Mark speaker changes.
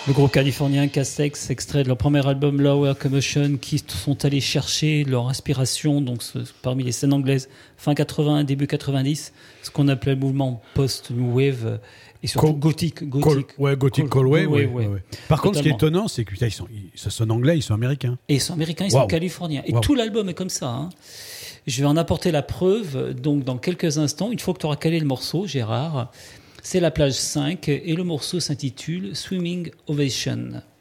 Speaker 1: Le groupe californien Castex, extrait de leur premier album Lower Commotion, qui sont allés chercher leur inspiration donc parmi les scènes anglaises fin 80, début 90, ce qu'on appelait le mouvement post-new wave et surtout gothique.
Speaker 2: Gothic Cold Wave. Ouais. Par contre, ce qui est
Speaker 1: Totalement.
Speaker 2: étonnant, c'est que putain, ça sonne anglais, ils sont américains.
Speaker 1: Et ils sont américains, ils sont californiens. Et tout l'album est comme ça. Hein. Je vais en apporter la preuve donc dans quelques instants. Une fois que tu auras calé le morceau, Gérard, c'est la plage 5 et le morceau s'intitule Swimming Ovation.